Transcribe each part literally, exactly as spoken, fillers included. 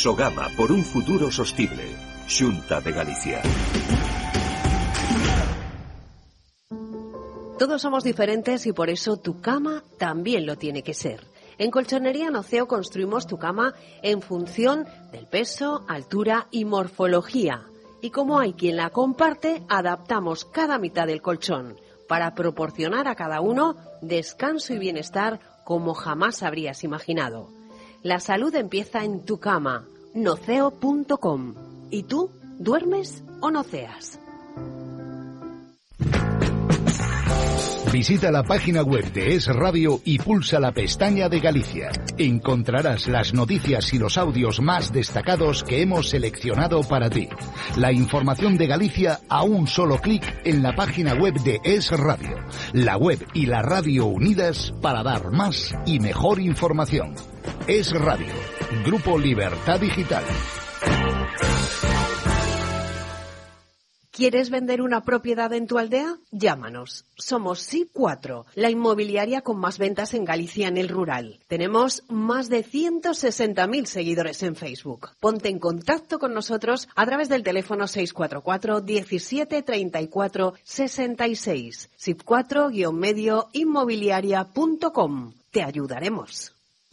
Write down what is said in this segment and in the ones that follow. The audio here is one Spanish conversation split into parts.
Sogama, por un futuro sostible. Xunta de Galicia. Todos somos diferentes y por eso tu cama también lo tiene que ser. En Colchonería Noceo construimos tu cama en función del peso, altura y morfología. Y como hay quien la comparte, adaptamos cada mitad del colchón para proporcionar a cada uno descanso y bienestar como jamás habrías imaginado. La salud empieza en tu cama, noceo punto com. ¿Y tú, duermes o noceas? Visita la página web de Es Radio y pulsa la pestaña de Galicia. Encontrarás las noticias y los audios más destacados que hemos seleccionado para ti. La información de Galicia a un solo clic en la página web de Es Radio. La web y la radio unidas para dar más y mejor información. Es Radio, Grupo Libertad Digital. ¿Quieres vender una propiedad en tu aldea? Llámanos. Somos SI cuatro, la inmobiliaria con más ventas en Galicia en el rural. Tenemos más de ciento sesenta mil seguidores en Facebook. Ponte en contacto con nosotros a través del teléfono seis cuatro cuatro, diecisiete, treinta y cuatro, sesenta y seis. S I P cuatro guión medio inmobiliaria punto com. Te ayudaremos.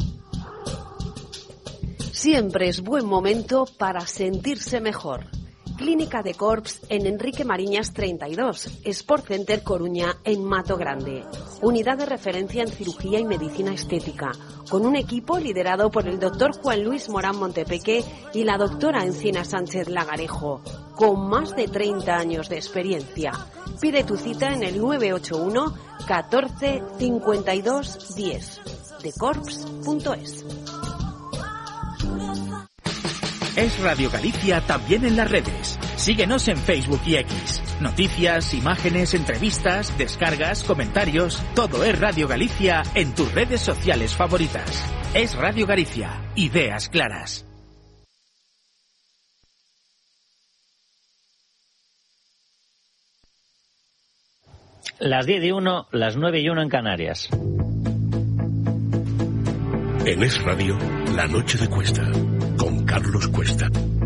Siempre es buen momento para sentirse mejor. Clínica de Corps en Enrique Mariñas treinta y dos, Sport Center Coruña en Mato Grande. Unidad de referencia en cirugía y medicina estética, con un equipo liderado por el doctor Juan Luis Morán Montepeque y la doctora Encina Sánchez Lagarejo, con más de treinta años de experiencia. Pide tu cita en el nueve ocho uno, catorce, cincuenta y dos, diez, de corps punto es. Es Radio Galicia también en las redes. Síguenos en Facebook y X. Noticias, imágenes, entrevistas, descargas, comentarios. Todo es Radio Galicia en tus redes sociales favoritas. Es Radio Galicia. Ideas claras. Las diez y uno, las nueve y uno en Canarias. En Es Radio, La Noche de Cuesta, con Carlos Cuesta.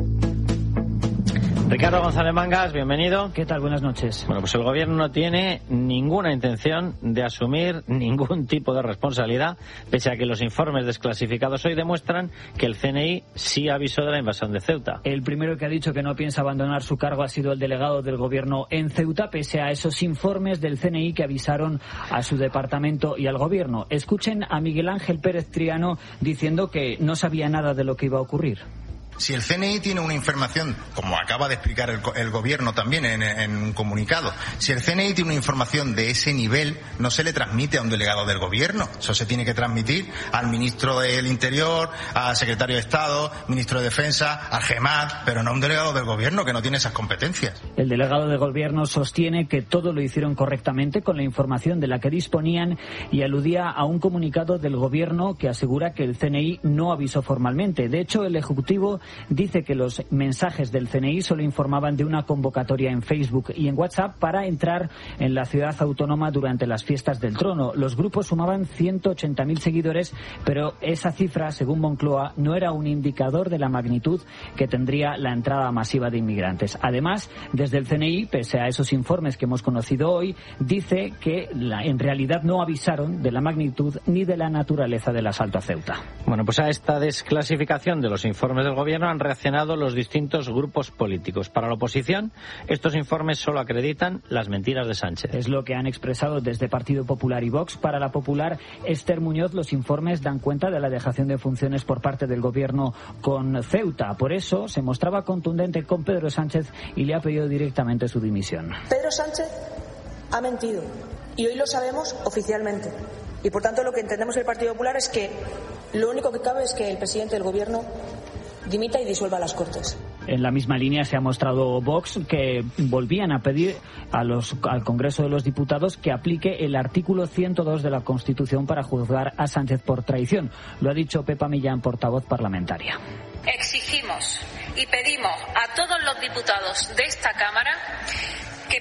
Ricardo González Mangas, bienvenido. ¿Qué tal? Buenas noches. Bueno, pues el gobierno no tiene ninguna intención de asumir ningún tipo de responsabilidad, pese a que los informes desclasificados hoy demuestran que el C N I sí avisó de la invasión de Ceuta. El primero que ha dicho que no piensa abandonar su cargo ha sido el delegado del gobierno en Ceuta, pese a esos informes del C N I que avisaron a su departamento y al gobierno. Escuchen a Miguel Ángel Pérez Triano diciendo que no sabía nada de lo que iba a ocurrir. Si el C N I tiene una información, como acaba de explicar el, el Gobierno también en, en un comunicado, si el C N I tiene una información de ese nivel, no se le transmite a un delegado del Gobierno. Eso se tiene que transmitir al Ministro del Interior, al Secretario de Estado, Ministro de Defensa, al GEMAT, pero no a un delegado del Gobierno que no tiene esas competencias. El delegado del Gobierno sostiene que todo lo hicieron correctamente con la información de la que disponían y aludía a un comunicado del Gobierno que asegura que el C N I no avisó formalmente. De hecho, el Ejecutivo dice que los mensajes del C N I solo informaban de una convocatoria en Facebook y en WhatsApp para entrar en la ciudad autónoma durante las fiestas del Trono. Los grupos sumaban ciento ochenta mil seguidores, pero esa cifra, según Moncloa, no era un indicador de la magnitud que tendría la entrada masiva de inmigrantes. Además, desde el C N I, pese a esos informes que hemos conocido hoy, dice que la, en realidad no avisaron de la magnitud ni de la naturaleza del asalto a Ceuta. Bueno, pues a esta desclasificación de los informes del gobierno han reaccionado los distintos grupos políticos. Para la oposición, estos informes solo acreditan las mentiras de Sánchez. Es lo que han expresado desde Partido Popular y Vox. Para la Popular, Esther Muñoz, los informes dan cuenta de la dejación de funciones por parte del gobierno con Ceuta. Por eso se mostraba contundente con Pedro Sánchez y le ha pedido directamente su dimisión. Pedro Sánchez ha mentido y hoy lo sabemos oficialmente. Y por tanto lo que entendemos el Partido Popular es que lo único que cabe es que el presidente del gobierno dimita y disuelva las Cortes. En la misma línea se ha mostrado Vox, que volvían a pedir a los, al Congreso de los Diputados que aplique el artículo ciento dos de la Constitución para juzgar a Sánchez por traición. Lo ha dicho Pepa Millán, portavoz parlamentaria. Exigimos y pedimos a todos los diputados de esta Cámara que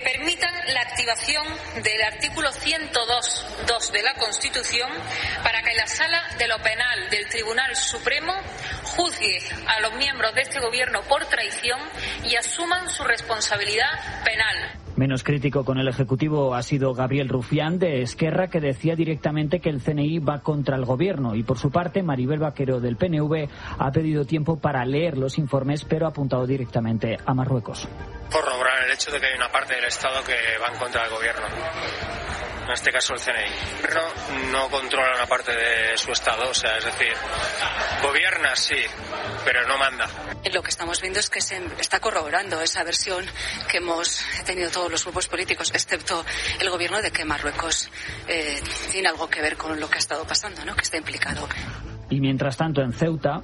permitan la activación del artículo ciento dos punto dos de la Constitución para que la Sala de lo Penal del Tribunal Supremo juzgue a los miembros de este Gobierno por traición y asuman su responsabilidad penal. Menos crítico con el Ejecutivo ha sido Gabriel Rufián de Esquerra, que decía directamente que el C N I va contra el Gobierno. Y por su parte, Maribel Vaquero del P N V ha pedido tiempo para leer los informes, pero ha apuntado directamente a Marruecos. Corroborar el hecho de que hay una parte del Estado que va en contra del Gobierno. En este caso el C N I. No, no controla una parte de su Estado, o sea, es decir, gobierna sí, pero no manda. Lo que estamos viendo es que se está corroborando esa versión que hemos tenido todos los grupos políticos, excepto el Gobierno, de que Marruecos eh, tiene algo que ver con lo que ha estado pasando, ¿no? Que está implicado. Y mientras tanto en Ceuta,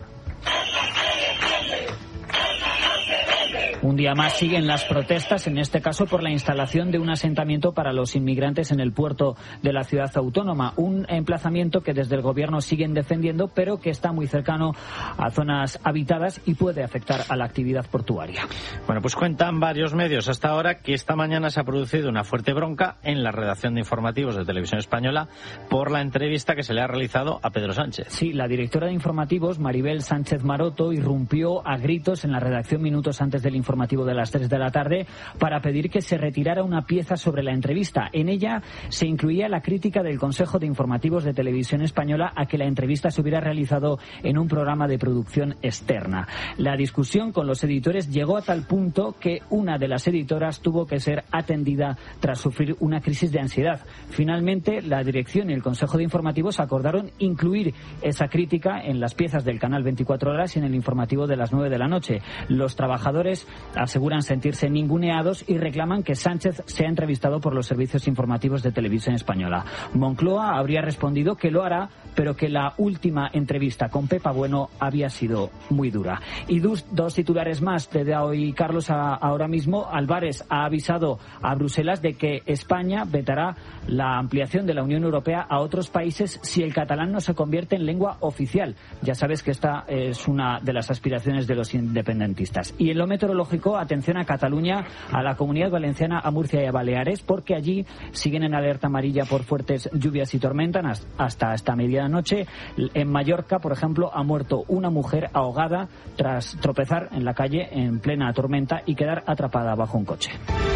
un día más siguen las protestas, en este caso por la instalación de un asentamiento para los inmigrantes en el puerto de la ciudad autónoma. Un emplazamiento que desde el Gobierno siguen defendiendo, pero que está muy cercano a zonas habitadas y puede afectar a la actividad portuaria. Bueno, pues cuentan varios medios hasta ahora que esta mañana se ha producido una fuerte bronca en la redacción de informativos de Televisión Española por la entrevista que se le ha realizado a Pedro Sánchez. Sí, la directora de informativos, Maribel Sánchez Maroto, irrumpió a gritos en la redacción minutos antes del informativo de las tres de la tarde para pedir que se retirara una pieza sobre la entrevista. En ella se incluía la crítica del Consejo de Informativos de Televisión Española a que la entrevista se hubiera realizado en un programa de producción externa. La discusión con los editores llegó a tal punto que una de las editoras tuvo que ser atendida tras sufrir una crisis de ansiedad. Finalmente, la dirección y el Consejo de Informativos acordaron incluir esa crítica en las piezas del canal veinticuatro horas y en el informativo de las nueve de la noche. Los trabajadores aseguran sentirse ninguneados y reclaman que Sánchez sea entrevistado por los servicios informativos de Televisión Española. Moncloa habría respondido que lo hará, pero que la última entrevista con Pepa Bueno había sido muy dura. Y dos, dos titulares más te da hoy Carlos a, ahora mismo. Álvarez ha avisado a Bruselas de que España vetará la ampliación de la Unión Europea a otros países si el catalán no se convierte en lengua oficial. Ya sabes que esta es una de las aspiraciones de los independentistas. Y en lo meteorológico, atención a Cataluña, a la Comunidad Valenciana, a Murcia y a Baleares, porque allí siguen en alerta amarilla por fuertes lluvias y tormentas hasta esta medianoche. En Mallorca, por ejemplo, ha muerto una mujer ahogada tras tropezar en la calle en plena tormenta y quedar atrapada bajo un coche.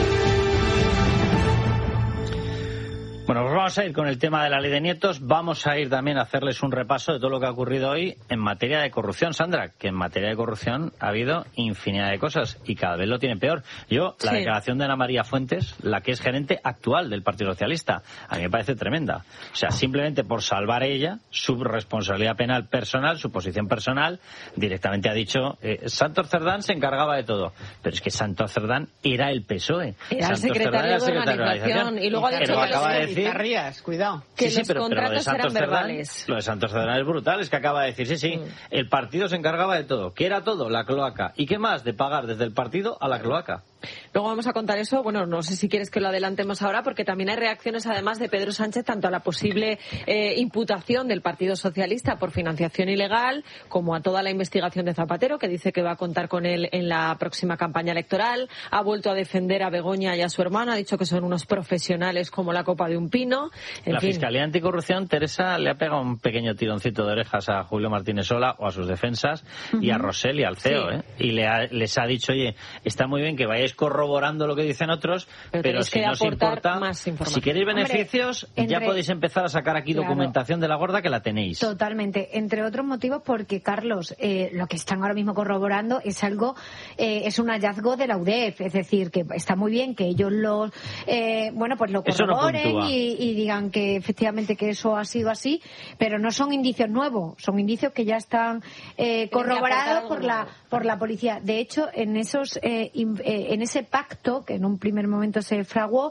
Bueno, pues vamos a ir con el tema de la ley de nietos. Vamos a ir también a hacerles un repaso de todo lo que ha ocurrido hoy en materia de corrupción, Sandra, que en materia de corrupción ha habido infinidad de cosas y cada vez lo tiene peor. Yo, la sí. declaración de Ana María Fuentes, la que es gerente actual del Partido Socialista, a mí me parece tremenda. O sea, simplemente por salvar ella, su responsabilidad penal personal, su posición personal, directamente ha dicho, eh, Santos Cerdán se encargaba de todo. Pero es que Santos Cerdán era el P S O E. Era el secretario, era el secretario de organización. Y luego ha dicho que acaba de decir, Rías, cuidado. Que sí, los sí, pero, contratos pero lo eran verbales. Cerdán, lo de Santos Cerdán es brutal, es que acaba de decir, sí, sí, mm. el partido se encargaba de todo. ¿Qué era todo? La cloaca. ¿Y qué más? De pagar desde el partido a la cloaca. Luego vamos a contar eso. Bueno, no sé si quieres que lo adelantemos ahora, porque también hay reacciones, además de Pedro Sánchez, tanto a la posible eh, imputación del Partido Socialista por financiación ilegal, como a toda la investigación de Zapatero, que dice que va a contar con él en la próxima campaña electoral. Ha vuelto a defender a Begoña y a su hermana, ha dicho que son unos profesionales como la copa de un pino. En la fin. Fiscalía Anticorrupción, Teresa, le ha pegado un pequeño tironcito de orejas a Julio Martínez Sola o a sus defensas uh-huh. y a Rosell y al C E O, sí. ¿eh? Y le ha, les ha dicho, oye, está muy bien que vayáis corroborando lo que dicen otros, pero, pero si no os importa, si queréis beneficios, Hombre, entre... ya podéis empezar a sacar aquí claro. documentación de la gorda, que la tenéis. Totalmente, entre otros motivos porque, Carlos, eh, lo que están ahora mismo corroborando es algo, eh, es un hallazgo de la U D E F, es decir, que está muy bien que ellos lo, eh, bueno, pues lo corroboren no y, y digan que efectivamente que eso ha sido así, pero no son indicios nuevos, son indicios que ya están eh, corroborados por la por la policía. De hecho, en esos eh, in, eh, en ese pacto que en un primer momento se fraguó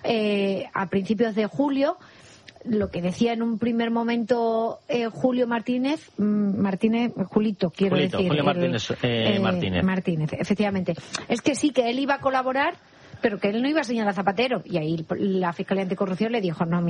eh, a principios de julio, lo que decía en un primer momento eh, Julio Martínez, Martínez, Julito, quiero Julito, decir. Julio Martínez, eh, eh, Martínez. Martínez, efectivamente. Es que sí, que él iba a colaborar, pero que él no iba a señalar a Zapatero. Y ahí la Fiscalía Anticorrupción le dijo, no, mira,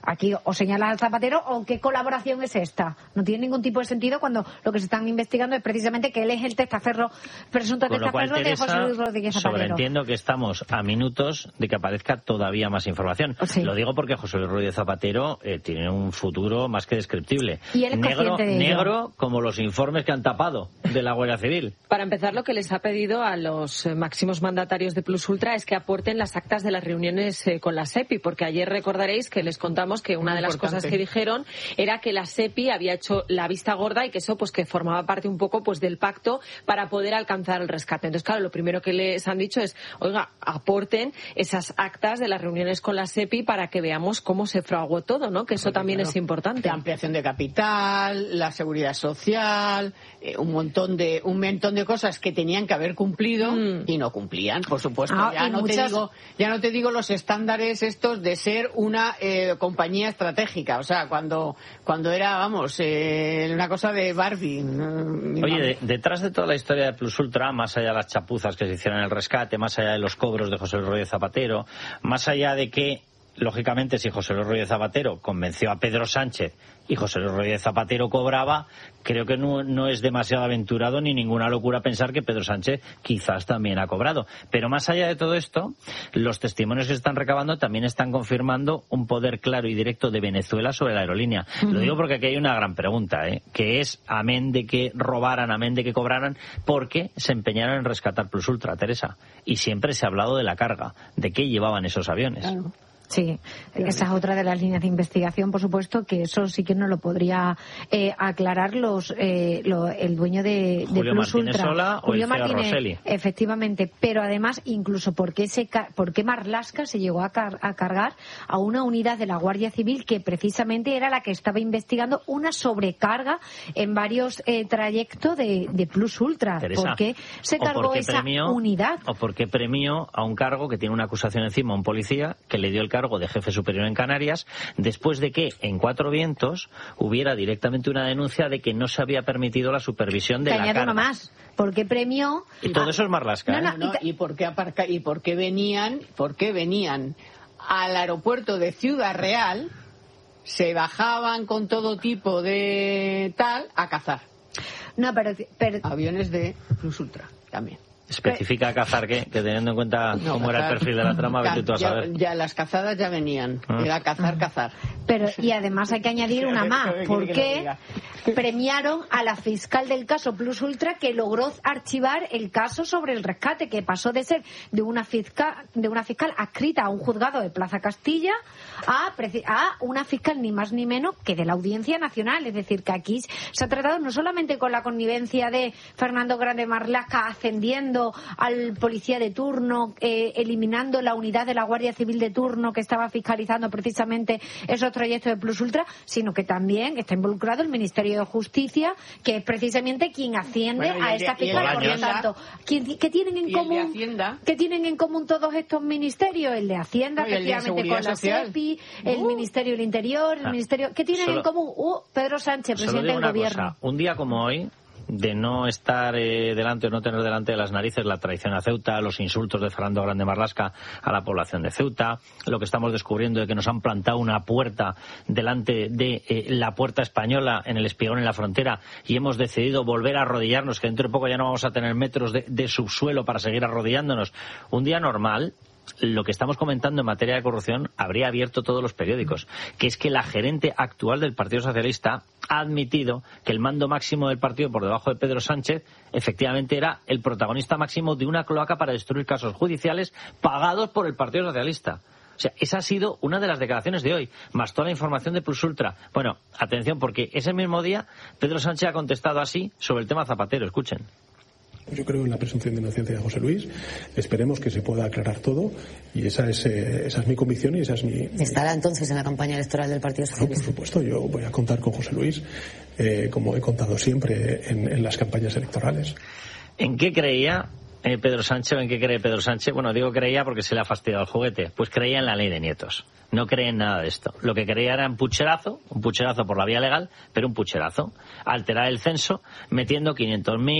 aquí o señalas al Zapatero o qué colaboración es esta. No tiene ningún tipo de sentido cuando lo que se están investigando es precisamente que él es el testaferro, presunto Con lo cual, testaferro de José Luis Rodríguez Zapatero. Sobreentiendo que estamos a minutos de que aparezca todavía más información. Sí. Lo digo porque José Luis Rodríguez Zapatero eh, tiene un futuro más que descriptible. Y él es negro, consciente de ello. negro como los informes que han tapado de la Guardia Civil. Para empezar, lo que les ha pedido a los eh, máximos mandatarios de Plus Ultra es que aporten las actas de las reuniones eh, con la SEPI, porque ayer recordaréis que les contamos que una Muy de las importante. cosas que dijeron era que la SEPI había hecho la vista gorda y que eso pues que formaba parte un poco pues del pacto para poder alcanzar el rescate. Entonces, claro, lo primero que les han dicho es, oiga, aporten esas actas de las reuniones con la SEPI para que veamos cómo se fraguó todo, ¿no? Que eso Porque, también claro, es importante. La ampliación de capital, la seguridad social, eh, un montón de un montón de cosas que tenían que haber cumplido Mm. y no cumplían, por supuesto. Ah, ya y no te muchas- digo, ya no te digo los estándares estos de ser una eh, compañía estratégica, o sea, cuando cuando era, vamos, eh, una cosa de Barbie. mm, Oye, de- detrás de toda la historia de Plus Ultra, más allá de las chapuzas que se hicieron en el rescate, más allá de los cobros de José Luis Rodríguez Zapatero, más allá de que, lógicamente, si José Luis Rodríguez Zapatero convenció a Pedro Sánchez y José Luis Rodríguez Zapatero cobraba, creo que no, no es demasiado aventurado ni ninguna locura pensar que Pedro Sánchez quizás también ha cobrado. Pero más allá de todo esto, los testimonios que se están recabando también están confirmando un poder claro y directo de Venezuela sobre la aerolínea. Uh-huh. Lo digo porque aquí hay una gran pregunta, ¿eh? Que es, amén de que robaran, amén de que cobraran, ¿por qué se empeñaron en rescatar Plus Ultra, Teresa? Y siempre se ha hablado de la carga, de qué llevaban esos aviones. Claro. Sí, esa es otra de las líneas de investigación, por supuesto, que eso sí que no lo podría eh, aclarar los, eh, lo- el dueño de, de Julio Plus Martínez Ultra. Sola o Julio el C E O Martínez, Rosselli. efectivamente, pero además incluso por qué, se, ca- por qué Marlaska se llegó a, car- a cargar a una unidad de la Guardia Civil que precisamente era la que estaba investigando una sobrecarga en varios eh, trayectos de, de Plus Ultra. Teresa, ¿Por qué se ¿o por cargó qué esa premió- unidad? ¿O por qué premió a un cargo que tiene una acusación encima a un policía que le dio el cargo de jefe superior en Canarias después de que en Cuatro Vientos hubiera directamente una denuncia de que no se había permitido la supervisión de Te la añado carga? uno más. ¿Por qué premió? Y todo eso es Marlaska, No, ¿eh? no, No, ¿Y por qué aparca y por qué venían, por qué venían al aeropuerto de Ciudad Real, se bajaban con todo tipo de tal a cazar? No, pero, pero aviones de Plus Ultra también. Especifica a cazar qué, que teniendo en cuenta No, cómo era el cazar- perfil de la trama, ca- vete tú a ya, saber. ya las cazadas ya venían. Ah. Era cazar, cazar. Pero, y además hay que añadir una más. ¿Qué ¿Por quiere que qué le diga? premiaron a la fiscal del caso Plus Ultra que logró archivar el caso sobre el rescate, que pasó de ser de una fiscal, de una fiscal adscrita a un juzgado de Plaza Castilla a, preci- a una fiscal ni más ni menos que de la Audiencia Nacional? Es decir, que aquí se ha tratado no solamente con la connivencia de Fernando Grande Marlaska ascendiendo al policía de turno, eh, eliminando la unidad de la Guardia Civil de turno que estaba fiscalizando precisamente esos trayectos de Plus Ultra, sino que también está involucrado el Ministerio de Justicia, que es precisamente quien asciende Bueno, y a el de- esta y el de fiscal. Por lo Hacienda. tanto, ¿qué, qué tienen en Y el de común? Hacienda. ¿Qué tienen en común todos estos ministerios? El de Hacienda, No, y el de efectivamente, Seguridad con la Social. SEPI, el Uh. Ministerio del Interior, el Ah. Ministerio... ¿Qué tienen Solo- en común? Uh, Pedro Sánchez, Solo presidente digo del una Gobierno. cosa, un día como hoy, de no estar eh, delante o no tener delante de las narices la traición a Ceuta, los insultos de Fernando Grande Marlaska a la población de Ceuta, lo que estamos descubriendo de que nos han plantado una puerta delante de eh, la puerta española en el espigón en la frontera y hemos decidido volver a arrodillarnos, que dentro de poco ya no vamos a tener metros de, de subsuelo para seguir arrodillándonos. Un día normal, lo que estamos comentando en materia de corrupción habría abierto todos los periódicos, que es que la gerente actual del Partido Socialista ha admitido que el mando máximo del partido por debajo de Pedro Sánchez efectivamente era el protagonista máximo de una cloaca para destruir casos judiciales pagados por el Partido Socialista. O sea, esa ha sido una de las declaraciones de hoy, más toda la información de Plus Ultra. Bueno, atención, porque ese mismo día Pedro Sánchez ha contestado así sobre el tema Zapatero. Escuchen. Yo creo en la presunción de inocencia de José Luis. Esperemos que se pueda aclarar todo y esa es, eh, esa es mi convicción y esa es mi... ¿Estará entonces en la campaña electoral del Partido No, por Socialista? supuesto, yo voy a contar con José Luis, eh, como he contado siempre en, en las campañas electorales. ¿En qué creía eh, Pedro Sánchez o en qué cree Pedro Sánchez? Bueno, digo creía porque se le ha fastidiado el juguete. Pues creía en la ley de nietos. No cree en nada de esto. Lo que creía era un pucherazo, un pucherazo por la vía legal, pero un pucherazo. Alterar el censo metiendo quinientos mil,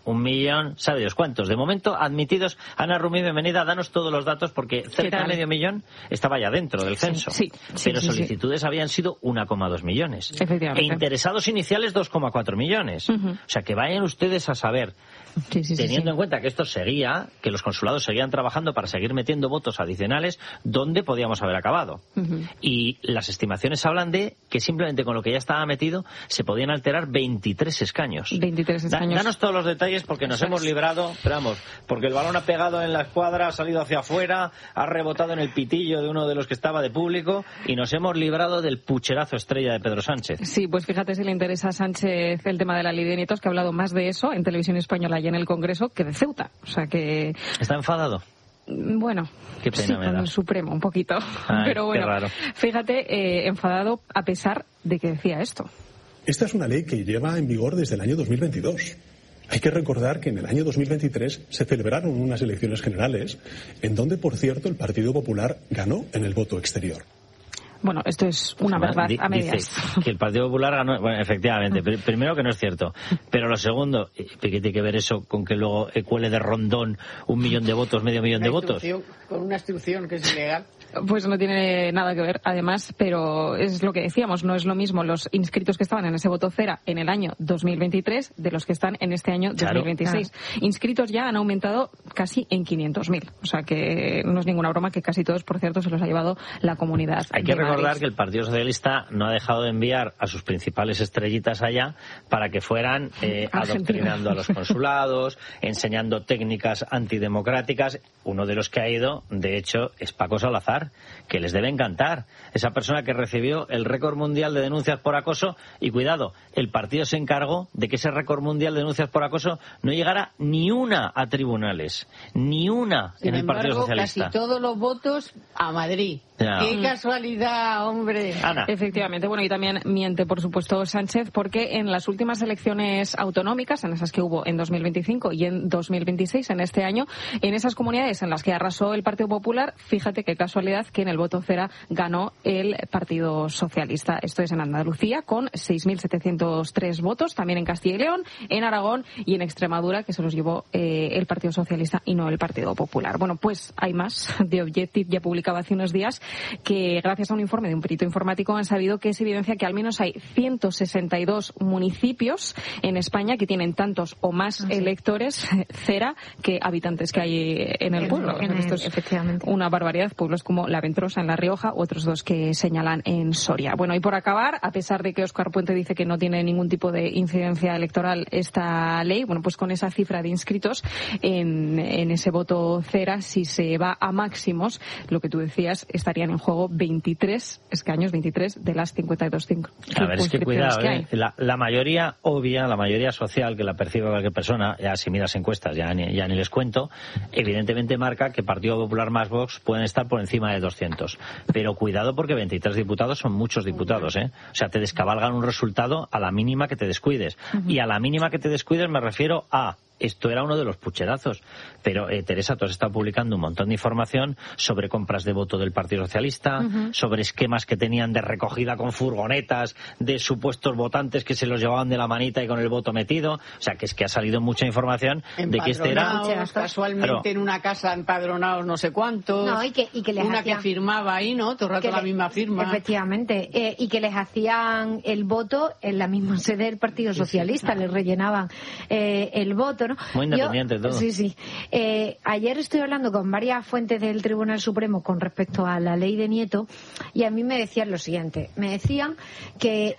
un millón, ¿sabe Dios cuántos? De momento, admitidos. Ana Rumí, bienvenida, danos todos los datos, porque cerca de medio millón estaba ya dentro del censo. Sí, sí, pero sí, solicitudes sí. habían sido uno coma dos millones. Efectivamente. E interesados iniciales dos coma cuatro millones. Uh-huh. O sea, que vayan ustedes a saber, sí, sí, teniendo sí, sí. en cuenta que esto seguía, que los consulados seguían trabajando para seguir metiendo votos adicionales, ¿dónde podíamos haber acabado? Uh-huh. Y las estimaciones hablan de que simplemente con lo que ya estaba metido se podían alterar veintitrés escaños. veintitrés escaños. Da, danos todos los detalles, porque nos Eso hemos es. librado, pero vamos, porque el balón ha pegado en la escuadra, ha salido hacia afuera, ha rebotado en el pitillo de uno de los que estaba de público y nos hemos librado del pucherazo estrella de Pedro Sánchez. Sí, pues fíjate si le interesa a Sánchez el tema de la ley de nietos, que ha hablado más de eso en Televisión Española y en el Congreso que de Ceuta. O sea que... ¿Está enfadado? Bueno, Qué pena sí, me con da. el Supremo, un poquito. Ay, pero bueno, qué raro. Fíjate, eh, enfadado a pesar de que decía esto. Esta es una ley que lleva en vigor desde el año dos mil veintidós. Hay que recordar que en el año dos mil veintitrés se celebraron unas elecciones generales en donde, por cierto, el Partido Popular ganó en el voto exterior. Bueno, esto es una Además, verdad di- a medias. Dice que el Partido Popular ganó, bueno, efectivamente, pr- primero que no es cierto, pero lo segundo, ¿qué tiene que ver eso con que luego cuele de rondón un millón de votos, medio millón de votos? Con una instrucción que es ilegal. Pues no tiene nada que ver, además, pero es lo que decíamos, no es lo mismo los inscritos que estaban en ese voto cera en el año dos mil veintitrés de los que están en este año dos mil veintiséis. Claro. Inscritos ya han aumentado casi en quinientos mil, o sea que no es ninguna broma, que casi todos, por cierto, se los ha llevado la comunidad. Hay que recordar que el Partido Socialista no ha dejado de enviar a sus principales estrellitas allá para que fueran eh, adoctrinando a los consulados, enseñando técnicas antidemocráticas. Uno de los que ha ido, de hecho, es Paco Salazar, que les debe encantar. Esa persona que recibió el récord mundial de denuncias por acoso, y cuidado, el partido se encargó de que ese récord mundial de denuncias por acoso no llegara ni una a tribunales, ni una Sin en el embargo, Partido Socialista. Casi todos los votos a Madrid. Ya. ¡Qué casualidad, hombre! Ana. Efectivamente, bueno, y también miente, por supuesto, Sánchez, porque en las últimas elecciones autonómicas, en esas que hubo en dos mil veinticinco y en dos mil veintiséis, en este año, en esas comunidades en las que arrasó el Partido Popular, fíjate qué casualidad que en el voto cera ganó el Partido Socialista. Esto es en Andalucía, con seis mil setecientos tres votos, también en Castilla y León, en Aragón y en Extremadura, que se los llevó eh, el Partido Socialista y no el Partido Popular. Bueno, pues hay más. The Objective ya publicaba hace unos días que, gracias a un informe de un perito informático, han sabido que es evidencia que al menos hay ciento sesenta y dos municipios en España que tienen tantos o más ah, sí. electores cera que habitantes que hay en el pueblo. En el, Esto es efectivamente. Una barbaridad. Pueblos como La Ventrosa en La Rioja, otros dos que señalan en Soria. Bueno, y por acabar, a pesar de que Óscar Puente dice que no tiene ningún tipo de incidencia electoral esta ley, bueno, pues con esa cifra de inscritos en, en ese voto cera, si se va a máximos, lo que tú decías, estarían en juego veintitrés escaños, veintitrés de las cincuenta y dos cinco. A ver, es que cuidado, que ¿eh? la, la mayoría obvia, la mayoría social que la percibe cualquier persona, ya si miras encuestas, ya ni, ya ni les cuento, evidentemente marca que Partido Popular más Vox pueden estar por encima de doscientos. Pero cuidado, porque veintitrés diputados son muchos diputados, ¿eh? O sea, te descabalgan un resultado a la mínima que te descuides. Uh-huh. Y a la mínima que te descuides me refiero a... Esto era uno de los pucherazos. Pero, eh, Teresa, tú has estado publicando un montón de información sobre compras de voto del Partido Socialista, uh-huh. sobre esquemas que tenían de recogida con furgonetas de supuestos votantes que se los llevaban de la manita y con el voto metido. O sea, que es que ha salido mucha información de que este era... Casualmente claro. En una casa empadronados no sé cuántos. No, y que, y que les una hacían... que firmaba ahí, ¿no? Todo el rato la le... misma firma. Efectivamente. Eh, y que les hacían el voto en la misma sede del Partido Socialista. Sí, sí, claro. Les rellenaban eh, el voto. ¿no? Muy independiente Yo, todo. Sí, sí. Eh, ayer estoy hablando con varias fuentes del Tribunal Supremo con respecto a la ley de Nieto y a mí me decían lo siguiente. Me decían que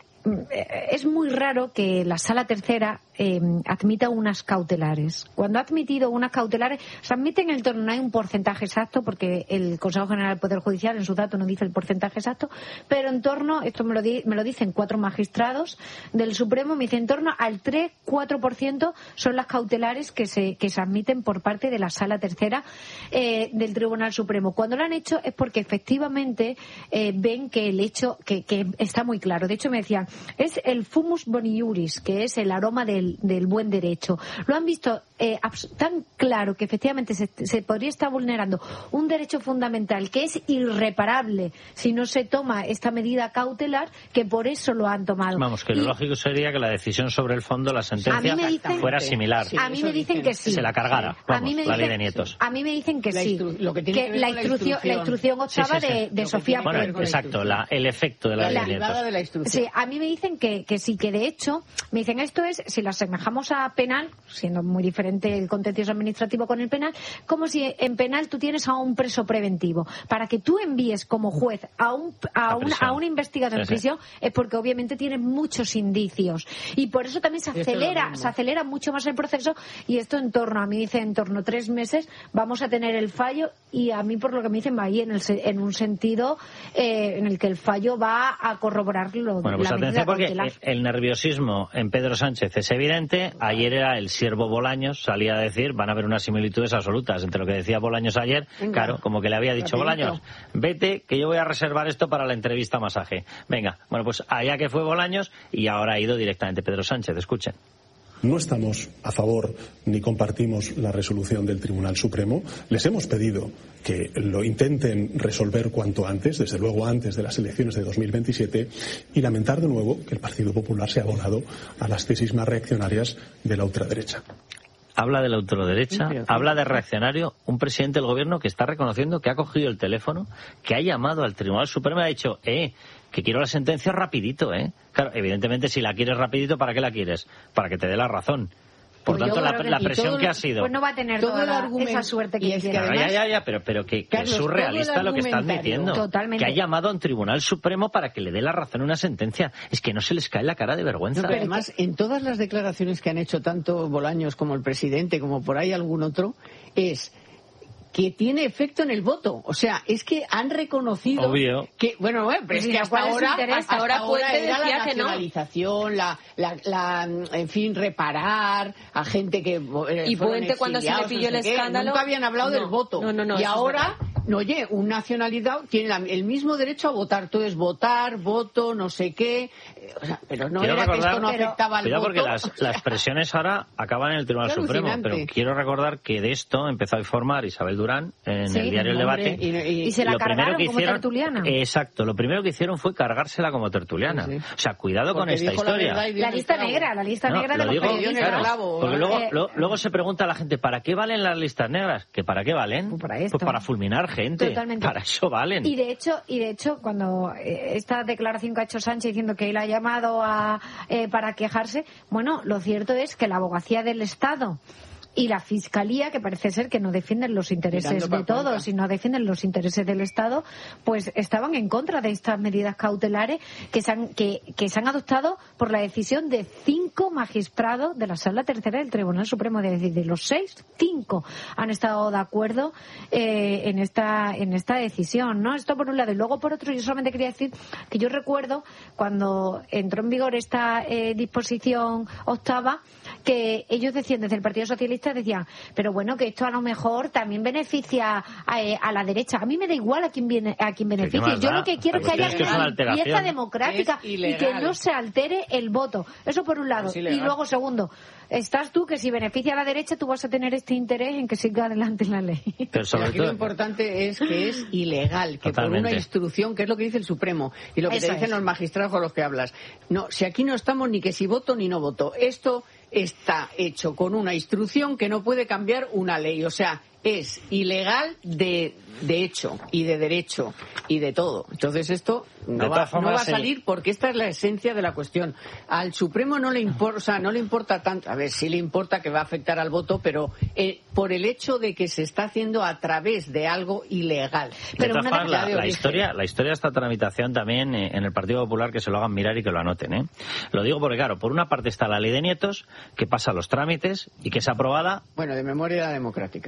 es muy raro que la Sala Tercera eh, admita unas cautelares. Cuando ha admitido unas cautelares, se admiten en torno, no hay un porcentaje exacto, porque el Consejo General del Poder Judicial en sus datos no dice el porcentaje exacto, pero en torno, esto me lo, di, me lo dicen cuatro magistrados del Supremo, me dicen en torno al tres cuatro por ciento son las cautelares que se, que se admiten por parte de la Sala Tercera eh, del Tribunal Supremo. Cuando lo han hecho es porque efectivamente eh, ven que el hecho, que, que está muy claro. De hecho me decían, es el fumus boni iuris, que es el aroma del, del buen derecho. Lo han visto eh, tan claro que efectivamente se, se podría estar vulnerando un derecho fundamental que es irreparable si no se toma esta medida cautelar, que por eso lo han tomado. Vamos, que lo y, lógico sería que la decisión sobre el fondo, la sentencia, dicen, fuera similar. Sí, a mí me dicen que sí. Se la cargara, sí. Vamos, a mí me la dicen, ley de nietos. A mí me dicen que la sí. Lo que tiene que, que ver la, con instrucción, la instrucción, la instrucción octava sí, sí, sí. de, de Sofía bueno, Puente. exacto, la, el efecto de la, la ley de nietos. De la instrucción. Sí, a mí me dicen que, que sí, que de hecho, me dicen esto es, si lo asemejamos a penal, siendo muy diferente el contencioso administrativo con el penal, como si en penal tú tienes a un preso preventivo. Para que tú envíes como juez a un a, a, un, a un investigador sí, en prisión, sí. es porque obviamente tiene muchos indicios. Y por eso también se acelera, se acelera mucho más el proceso, y esto en torno, a mí dice en torno a tres meses, vamos a tener el fallo, y a mí por lo que me dicen va ahí en, el, en un sentido eh, en el que el fallo va a corroborar lo bueno, pues la atención, porque cautelar. El nerviosismo en Pedro Sánchez es evidente. Ayer era el siervo Bolaños, salía a decir, van a haber unas similitudes absolutas entre lo que decía Bolaños ayer, venga, claro, como que le había dicho, Bolaños, vete, que yo voy a reservar esto para la entrevista masaje. Venga, bueno, pues allá que fue Bolaños, y ahora ha ido directamente Pedro Sánchez, escuchen. No estamos a favor ni compartimos la resolución del Tribunal Supremo. Les hemos pedido que lo intenten resolver cuanto antes, desde luego antes de las elecciones de dos mil veintisiete, y lamentar de nuevo que el Partido Popular se ha abonado a las tesis más reaccionarias de la ultraderecha. Habla de la ultraderecha, sí, habla de reaccionario, un presidente del gobierno que está reconociendo que ha cogido el teléfono, que ha llamado al Tribunal Supremo y ha dicho, eh, que quiero la sentencia rapidito, eh. Claro, evidentemente si la quieres rapidito, ¿para qué la quieres? Para que te dé la razón. Por pues tanto, la, la presión que ha sido... Pues no va a tener toda la, esa suerte que quiere. Claro, ya, ya, ya, pero, pero que, Carlos, que es surrealista lo que está admitiendo. Totalmente. Que ha llamado a un Tribunal Supremo para que le dé la razón a una sentencia. Es que no se les cae la cara de vergüenza. No, pero además, en todas las declaraciones que han hecho tanto Bolaños como el presidente, como por ahí algún otro, es... que tiene efecto en el voto. O sea, es que han reconocido Obvio. que, bueno, bueno, pero es que hasta ahora, hasta ahora, ahora era la nacionalización, la, la, la, en fin, reparar a gente que eh, y Puente cuando se le pilló el escándalo. Nunca habían hablado no, del voto. No, no, no, y ahora, no, oye, un nacionalidad tiene la, el mismo derecho a votar. Todo es votar, voto, no sé qué. O sea, pero no quiero era recordar, que esto no pero, afectaba al pero voto. porque las, o sea, las presiones ahora acaban en el Tribunal Supremo. Pero quiero recordar que de esto empezó a informar Isabel Durán en sí, el diario El Debate. Y, y, y se la cargaron como hicieron, tertuliana. Exacto, lo primero que hicieron fue cargársela como tertuliana. Sí, sí. O sea, cuidado porque con esta historia. La, la lista negra, la lista no, negra de los digo, periodistas. Claro, porque luego, eh, lo, luego se pregunta a la gente, ¿para qué valen las listas negras? ¿Que para qué valen? Pues para, esto. Pues para fulminar gente. Totalmente. Para eso valen. Y de hecho, y de hecho cuando eh, esta declaración que ha hecho Sánchez diciendo que él ha llamado a, eh, para quejarse, bueno, lo cierto es que la abogacía del Estado y la Fiscalía, que parece ser que no defienden los intereses de todos y no defienden los intereses del Estado, pues estaban en contra de estas medidas cautelares que se han, que, que se han adoptado por la decisión de cinco magistrados de la Sala Tercera del Tribunal Supremo. Es decir, de los seis, cinco han estado de acuerdo eh, en esta en esta decisión, ¿no? Esto por un lado. Y luego por otro, yo solamente quería decir que yo recuerdo cuando entró en vigor esta eh, disposición octava, que ellos decían desde el Partido Socialista, decían, pero bueno, que esto a lo mejor también beneficia a, a la derecha. A mí me da igual a quién viene, a quién beneficie. Yo lo que quiero es que haya una limpieza democrática y que no se altere el voto. Eso por un lado. Y luego, segundo, estás tú que si beneficia a la derecha tú vas a tener este interés en que siga adelante la ley. Pero sobre aquí todo, lo importante es que es ilegal, que totalmente. Por una instrucción, que es lo que dice el Supremo y lo que Eso te dicen es. Los magistrados con los que hablas. No, si aquí no estamos ni que si voto ni no voto. Esto está hecho con una instrucción que no puede cambiar una ley. O sea, es ilegal de, de hecho y de derecho y de todo. Entonces esto no, va, no va a salir porque esta es la esencia de la cuestión. Al Supremo no le importa, o sea, no le importa tanto, a ver, sí le importa que va a afectar al voto, pero eh, por el hecho de que se está haciendo a través de algo ilegal. Pero de todas formas, la, la historia, la historia de esta tramitación también eh, en el Partido Popular, que se lo hagan mirar y que lo anoten, ¿eh? Lo digo porque, claro, por una parte está la ley de nietos, que pasa los trámites y que es aprobada. Bueno, de memoria democrática. La ley de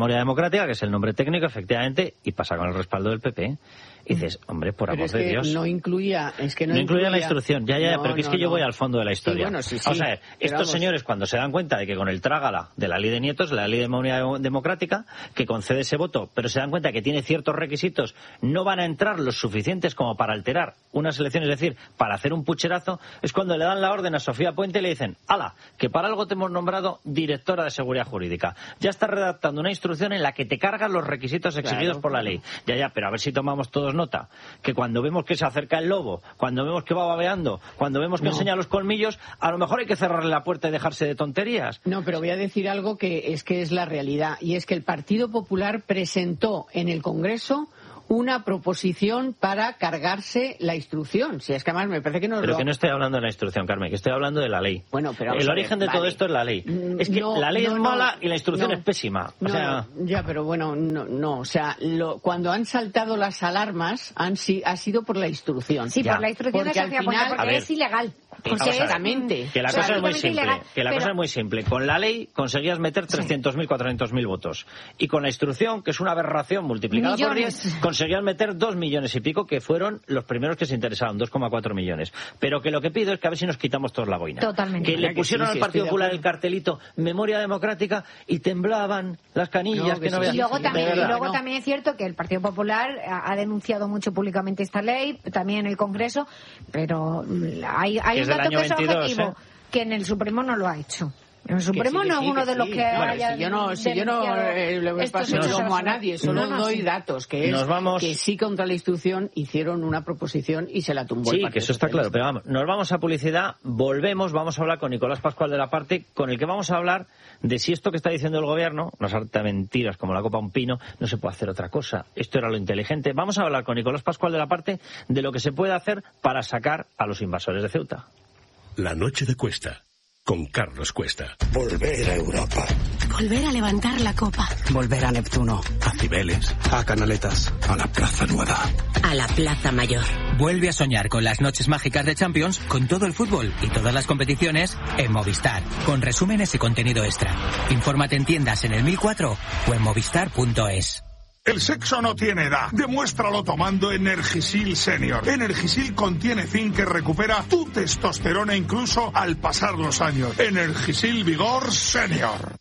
Memoria Democrática, que es el nombre técnico, efectivamente, y pasa con el respaldo del P P. Y dices, hombre, por pero amor es de que Dios. No incluía, es que no, no incluía, incluía la instrucción, ya, ya, no, pero que es no, que yo no. voy al fondo de la historia. Sí, bueno, sí, sí. Vamos a ver, estos vamos. señores, cuando se dan cuenta de que con el trágala de la ley de nietos, la ley de memoria democrática, que concede ese voto, pero se dan cuenta que tiene ciertos requisitos, no van a entrar los suficientes como para alterar unas elecciones, es decir, para hacer un pucherazo, es cuando le dan la orden a Sofía Puente y le dicen, ala, que para algo te hemos nombrado directora de Seguridad Jurídica. Ya estás redactando una instrucción en la que te cargan los requisitos exigidos claro. por la ley. Ya, ya, pero a ver si tomamos todos nota, que cuando vemos que se acerca el lobo, cuando vemos que va babeando, cuando vemos que no. enseña los colmillos, a lo mejor hay que cerrarle la puerta y dejarse de tonterías. No, pero voy a decir algo que es que es la realidad, y es que el Partido Popular presentó en el Congreso una proposición para cargarse la instrucción. Si es que además me parece que no Pero lo... que no estoy hablando de la instrucción, Carmen, que estoy hablando de la ley. Bueno, pero el origen ver, de todo vale. esto es la ley. Es que no, la ley no, es mala no, y la instrucción no, es pésima. O no, sea... Ya, pero bueno, no, no. O sea, lo, cuando han saltado las alarmas han si, ha sido por la instrucción. Sí, ya. por la instrucción porque de al Sofía final, Puente, porque ver, es ilegal. Porque exactamente. Es, que la cosa es muy simple. Ilegal, que la pero... cosa es muy simple. Con la ley conseguías meter trescientos mil, cuatrocientos mil votos. Y con la instrucción, que es una aberración multiplicada Millones. por diez, conseguías meter dos millones y pico, que fueron los primeros que se interesaron, dos coma cuatro millones. Pero que lo que pido es que a ver si nos quitamos todos la boina. Totalmente. Que le que pusieron sí, sí, al Partido estoy de Popular acuerdo. el cartelito Memoria Democrática y temblaban las canillas. No, que que no sí, veas. Y luego, sí, también, de y verdad, luego no. también es cierto que el Partido Popular ha ha denunciado mucho públicamente esta ley, también en el Congreso, pero hay, hay Que un es del dato año que es veintidós, objetivo, ¿eh? que en el Supremo no lo ha hecho. En el Supremo sí, no sí, es uno que de los sí. que Bueno, haya si yo no, si yo no denunciado eh, le estos paso el hechos lomo a a la- nadie, solo No, no, doy sí. datos, que es Nos vamos- que sí contra la instrucción hicieron una proposición y se la tumbó el Sí, Partido que eso está claro, Socialista. pero vamos, nos vamos a publicidad, volvemos, vamos a hablar con Nicolás Pascual de la Parte, con el que vamos a hablar de si esto que está diciendo el gobierno, una sarta de mentiras como la copa a un pino, no se puede hacer otra cosa. Esto era lo inteligente. Vamos a hablar con Nicolás Pascual de la Parte de lo que se puede hacer para sacar a los invasores de Ceuta. La noche de Cuesta, con Carlos Cuesta. Volver a Europa. Volver a levantar la copa. Volver a Neptuno. A Cibeles. A Canaletas. A la Plaza Nueva. A la Plaza Mayor. Vuelve a soñar con las noches mágicas de Champions, con todo el fútbol y todas las competiciones en Movistar, con resúmenes y contenido extra. Infórmate en tiendas en el mil cuatro o en movistar punto es. El sexo no tiene edad. Demuéstralo tomando Energisil Senior. Energisil contiene zinc que recupera tu testosterona incluso al pasar los años. Energisil Vigor Senior.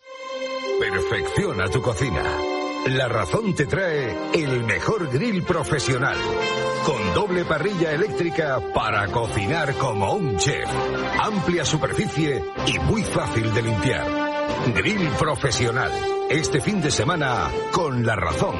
Perfecciona tu cocina. La Razón te trae el mejor grill profesional. Con doble parrilla eléctrica para cocinar como un chef. Amplia superficie y muy fácil de limpiar. Grill profesional. Este fin de semana con La Razón.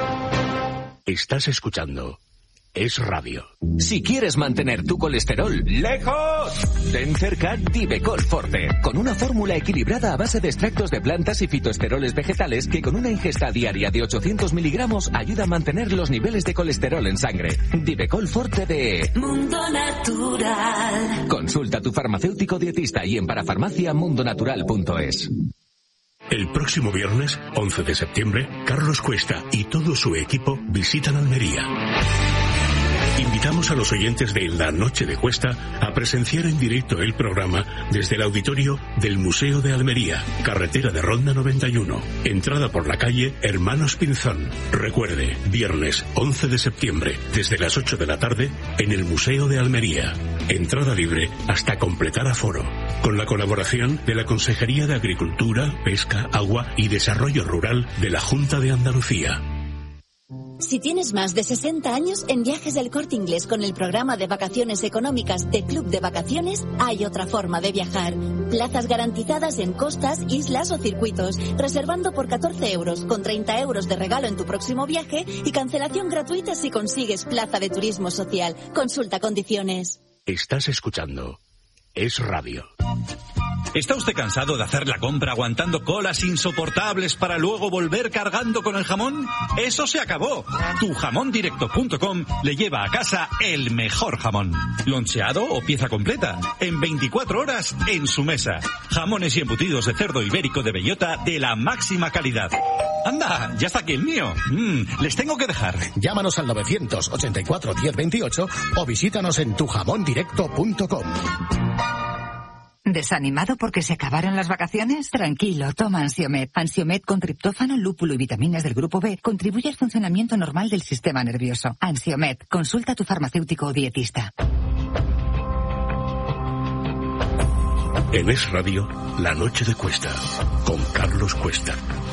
Estás escuchando Es Radio. Si quieres mantener tu colesterol lejos, ten cerca Divecol Forte, con una fórmula equilibrada a base de extractos de plantas y fitoesteroles vegetales que con una ingesta diaria de ochocientos miligramos ayuda a mantener los niveles de colesterol en sangre. Divecol Forte de Mundo Natural. Consulta a tu farmacéutico dietista y en parafarmacia mundonatural punto es. El próximo viernes, once de septiembre, Carlos Cuesta y todo su equipo visitan Almería. Invitamos a los oyentes de La Noche de Cuesta a presenciar en directo el programa desde el auditorio del Museo de Almería, carretera de Ronda noventa y uno, entrada por la calle Hermanos Pinzón. Recuerde, viernes once de septiembre, desde las ocho de la tarde, en el Museo de Almería. Entrada libre hasta completar aforo. Con la colaboración de la Consejería de Agricultura, Pesca, Agua y Desarrollo Rural de la Junta de Andalucía. Si tienes más de sesenta años, en Viajes del Corte Inglés con el programa de vacaciones económicas de Club de Vacaciones, hay otra forma de viajar. Plazas garantizadas en costas, islas o circuitos, reservando por catorce euros, con treinta euros de regalo en tu próximo viaje y cancelación gratuita si consigues plaza de turismo social. Consulta condiciones. Estás escuchando Es Radio. ¿Está usted cansado de hacer la compra aguantando colas insoportables para luego volver cargando con el jamón? ¡Eso se acabó! tu jamón directo punto com le lleva a casa el mejor jamón. Loncheado o pieza completa, en veinticuatro horas en su mesa. Jamones y embutidos de cerdo ibérico de bellota de la máxima calidad. ¡Anda! ¡Ya está aquí el mío! Mm, les tengo que dejar. Llámanos al novecientos ochenta y cuatro diez veintiocho o visítanos en tu jamón directo punto com. ¿Desanimado porque se acabaron las vacaciones? Tranquilo, toma Ansiomed. Ansiomed con triptófano, lúpulo y vitaminas del grupo B contribuye al funcionamiento normal del sistema nervioso. Ansiomed, consulta a tu farmacéutico o dietista. En Es Radio, La Noche de Cuesta, con Carlos Cuesta.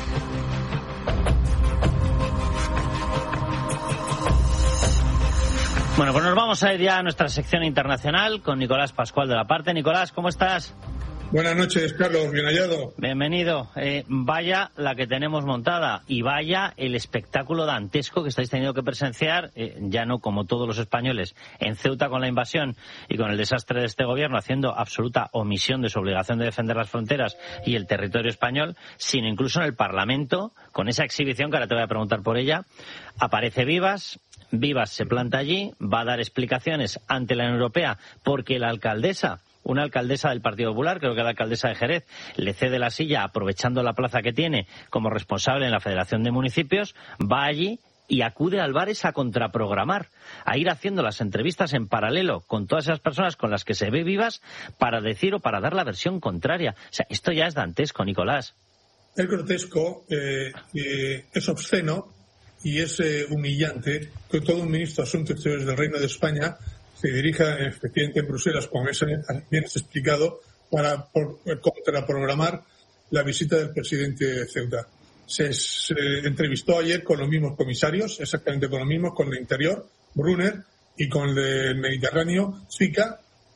Bueno, pues nos vamos a ir ya a nuestra sección internacional con Nicolás Pascual de la Parte. Nicolás, ¿cómo estás? Buenas noches, Carlos, bien hallado. Bienvenido. Eh, vaya la que tenemos montada y vaya el espectáculo dantesco que estáis teniendo que presenciar, eh, ya no como todos los españoles, en Ceuta con la invasión y con el desastre de este gobierno haciendo absoluta omisión de su obligación de defender las fronteras y el territorio español, sino incluso en el Parlamento, con esa exhibición que ahora te voy a preguntar por ella. Aparece Vivas, Vivas se planta allí, va a dar explicaciones ante la Unión Europea porque la alcaldesa, una alcaldesa del Partido Popular, creo que la alcaldesa de Jerez, le cede la silla aprovechando la plaza que tiene como responsable en la Federación de Municipios, va allí y acude a Álvarez a contraprogramar, a ir haciendo las entrevistas en paralelo con todas esas personas con las que se ve Vivas para decir o para dar la versión contraria. O sea, esto ya es dantesco, Nicolás. Es grotesco, eh, eh, es obsceno y es eh, humillante que todo un ministro de Asuntos Exteriores del Reino de España se dirija efectivamente en Bruselas, como bien has explicado, para por, contraprogramar la visita del presidente de Ceuta. Se, se entrevistó ayer con los mismos comisarios, exactamente con los mismos, con el Interior, Brunner, y con el del Mediterráneo, Zwica,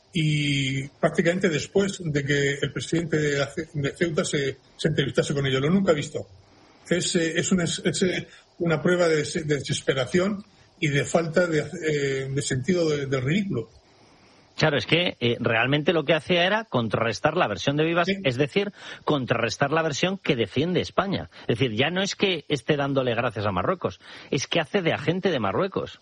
y prácticamente después de que el presidente de, de Ceuta se, se entrevistase con ellos. Lo nunca he visto. Es, es, una, es una prueba de, de desesperación y de falta de, eh, de sentido del de ridículo. Claro, es que eh, realmente lo que hacía era contrarrestar la versión de Vivas, sí. Es decir, contrarrestar la versión que defiende España. Es decir, ya no es que esté dándole gracias a Marruecos, es que hace de agente de Marruecos.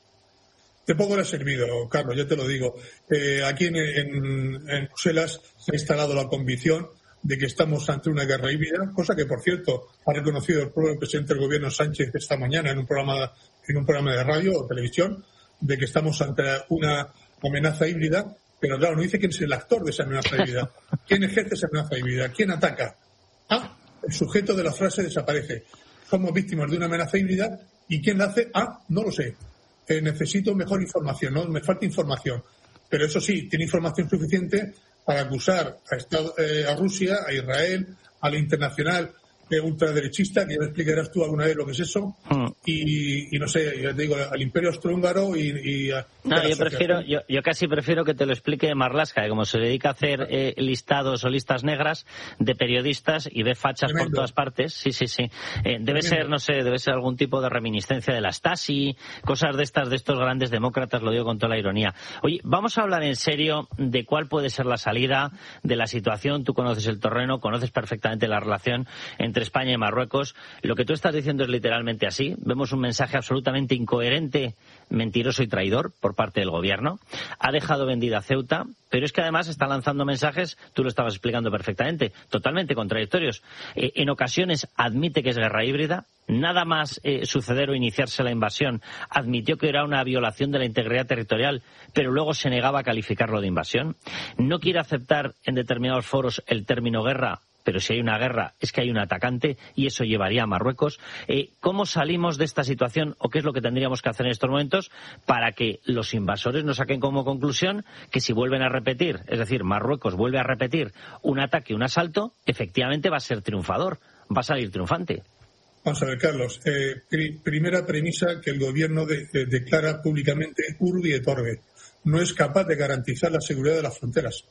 De poco le ha servido, Carlos, ya te lo digo. Eh, aquí en, en, en Bruselas se ha instalado la convicción de que estamos ante una guerra híbrida, cosa que, por cierto, ha reconocido el propio presidente del gobierno Sánchez esta mañana en un programa en un programa de radio o televisión, de que estamos ante una amenaza híbrida, pero claro, no dice quién es el actor de esa amenaza híbrida, quién ejerce esa amenaza híbrida, quién ataca. Ah, el sujeto de la frase desaparece. Somos víctimas de una amenaza híbrida y quién la hace, ah, no lo sé. Eh, necesito mejor información, ¿no? Me falta información. Pero eso sí, tiene información suficiente para acusar a, Estado, eh, a Rusia, a Israel, a la internacional eh, ultraderechista, que ya me explicarás tú alguna vez lo que es eso, mm. y, y no sé, ya te digo, al Imperio Austrohúngaro y, y a, no, yo prefiero, yo, yo casi prefiero que te lo explique Marlaska, que como se dedica a hacer eh, listados o listas negras de periodistas y ve fachas Tremendo. Por todas partes, sí, sí, sí. Eh, debe Tremendo. ser, no sé, debe ser algún tipo de reminiscencia de la Stasi, cosas de estas, de estos grandes demócratas, lo digo con toda la ironía. Oye, vamos a hablar en serio de cuál puede ser la salida de la situación. Tú conoces el terreno, conoces perfectamente la relación entre España y Marruecos. Lo que tú estás diciendo es literalmente así. Vemos un mensaje absolutamente incoherente, mentiroso y traidor por parte del gobierno. Ha dejado vendida Ceuta, pero es que además está lanzando mensajes, tú lo estabas explicando perfectamente, totalmente contradictorios. Eh, en ocasiones admite que es guerra híbrida, nada más eh, suceder o iniciarse la invasión, admitió que era una violación de la integridad territorial, pero luego se negaba a calificarlo de invasión. No quiere aceptar en determinados foros el término guerra, pero si hay una guerra es que hay un atacante y eso llevaría a Marruecos. Eh, ¿Cómo salimos de esta situación o qué es lo que tendríamos que hacer en estos momentos para que los invasores no saquen como conclusión que si vuelven a repetir, es decir, Marruecos vuelve a repetir un ataque, un asalto, efectivamente va a ser triunfador, va a salir triunfante? Vamos a ver, Carlos. Eh, pri- primera premisa que el gobierno de, de, declara públicamente urbi et orbi. No es capaz de garantizar la seguridad de las fronteras.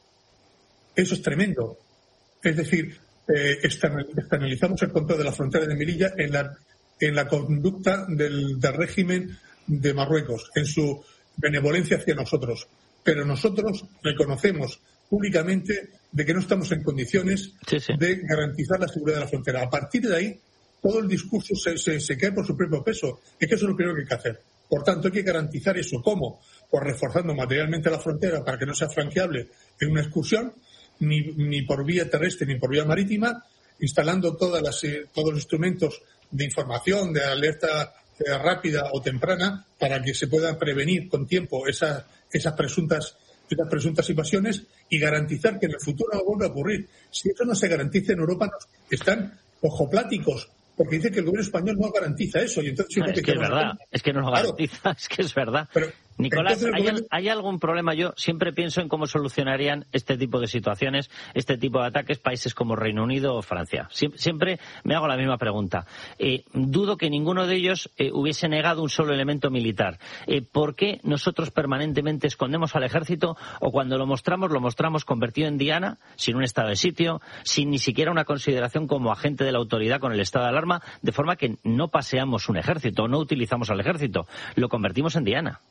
Eso es tremendo. Es decir, eh, externalizamos el control de la frontera de Melilla en la, en la conducta del, del régimen de Marruecos, en su benevolencia hacia nosotros. Pero nosotros reconocemos públicamente de que no estamos en condiciones sí, sí. de garantizar la seguridad de la frontera. A partir de ahí, todo el discurso se, se, se cae por su propio peso. Es que eso es lo primero que hay que hacer. Por tanto, hay que garantizar eso. ¿Cómo? Pues reforzando materialmente la frontera para que no sea franqueable en una excursión, Ni, ni por vía terrestre ni por vía marítima, instalando todas las, eh, todos los instrumentos de información, de alerta eh, rápida o temprana, para que se puedan prevenir con tiempo esas, esas presuntas esas presuntas invasiones y garantizar que en el futuro no vuelva a ocurrir. Si eso no se garantiza en Europa, nos están ojopláticos, porque dice que el gobierno español no garantiza eso. Y entonces, no, es que, que es verdad, es que no lo garantiza, claro. Es que es verdad. Pero, Nicolás, ¿hay, gobierno... ¿hay algún problema? Yo siempre pienso en cómo solucionarían este tipo de situaciones, este tipo de ataques, países como Reino Unido o Francia. Siempre, siempre me hago la misma pregunta. Eh, dudo que ninguno de ellos eh, hubiese negado un solo elemento militar. Eh, ¿Por qué nosotros permanentemente escondemos al ejército o cuando lo mostramos, lo mostramos convertido en diana, sin un estado de sitio, sin ni siquiera una consideración como agente de la autoridad con el estado de alarma, de forma que no paseamos un ejército, no utilizamos al ejército, lo convertimos en diana?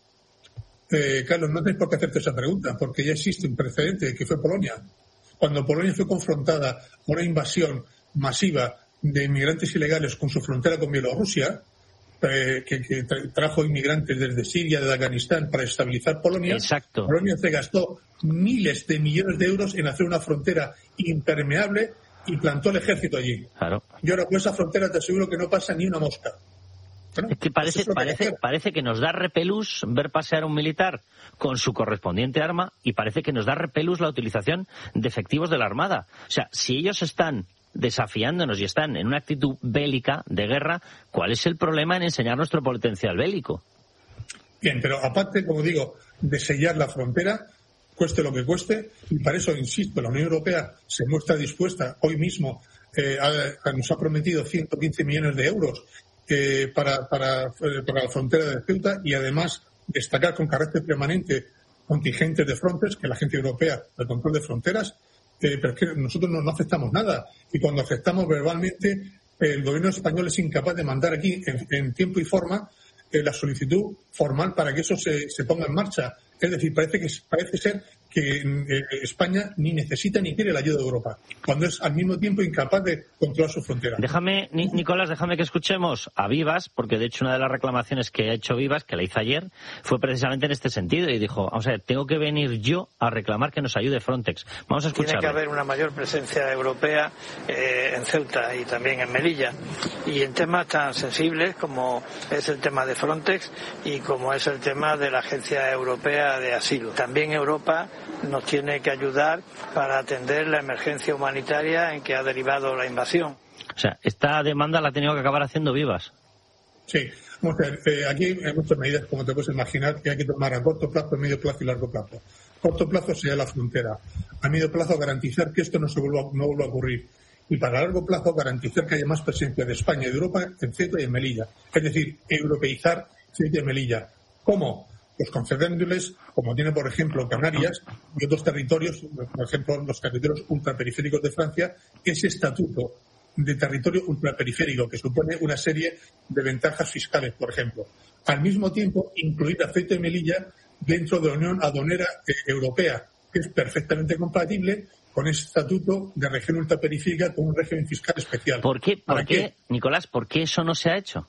Eh, Carlos, no tenéis por qué hacerte esa pregunta, porque ya existe un precedente, que fue Polonia. Cuando Polonia fue confrontada por una invasión masiva de inmigrantes ilegales con su frontera con Bielorrusia, eh, que, que trajo inmigrantes desde Siria, de Afganistán, para estabilizar Polonia. Exacto. Polonia se gastó miles de millones de euros en hacer una frontera impermeable y plantó el ejército allí. Claro. Y ahora por esa frontera te aseguro que no pasa ni una mosca. Bueno, es que parece, es parece, que parece que nos da repelús ver pasear un militar con su correspondiente arma y parece que nos da repelús la utilización de efectivos de la Armada. O sea, si ellos están desafiándonos y están en una actitud bélica de guerra, ¿cuál es el problema en enseñar nuestro potencial bélico? Bien, pero aparte, como digo, de sellar la frontera, cueste lo que cueste, y para eso, insisto, la Unión Europea se muestra dispuesta hoy mismo, eh, a, nos ha prometido ciento quince millones de euros Eh, para, para, para la frontera de Ceuta y además destacar con carácter permanente contingentes de Frontex, que es la Agencia Europea de Control de Fronteras, eh, pero es que nosotros no, no aceptamos nada y cuando aceptamos verbalmente eh, el gobierno español es incapaz de mandar aquí en, en tiempo y forma eh, la solicitud formal para que eso se, se ponga en marcha. Es decir, parece que parece ser que eh, España ni necesita ni quiere la ayuda de Europa, cuando es al mismo tiempo incapaz de controlar su frontera. Déjame, Nicolás, déjame que escuchemos a Vivas, porque de hecho una de las reclamaciones que ha hecho Vivas, que la hizo ayer, fue precisamente en este sentido, y dijo, vamos a ver, tengo que venir yo a reclamar que nos ayude Frontex. Vamos a escucharlo. Tiene que haber una mayor presencia europea eh, en Ceuta y también en Melilla, y en temas tan sensibles como es el tema de Frontex y como es el tema de la Agencia Europea de Asilo. También Europa nos tiene que ayudar para atender la emergencia humanitaria en que ha derivado la invasión. O sea, esta demanda la ha tenido que acabar haciendo Vivas. Sí, vamos a ver, eh, aquí hay muchas medidas, como te puedes imaginar, que hay que tomar a corto plazo, a medio plazo y largo plazo. Corto plazo sería la frontera. A medio plazo garantizar que esto no se vuelva, no vuelva a ocurrir. Y para largo plazo garantizar que haya más presencia de España y de Europa en Ceuta y en Melilla. Es decir, europeizar Ceuta y Melilla. ¿Cómo? Pues concediéndoles, como tiene por ejemplo Canarias y otros territorios, por ejemplo los territorios ultraperiféricos de Francia, ese estatuto de territorio ultraperiférico que supone una serie de ventajas fiscales, por ejemplo. Al mismo tiempo, incluir a Ceuta y Melilla dentro de la Unión Aduanera eh, Europea, que es perfectamente compatible con ese estatuto de región ultraperiférica con un régimen fiscal especial. ¿Por qué, por qué, qué, Nicolás, por qué eso no se ha hecho?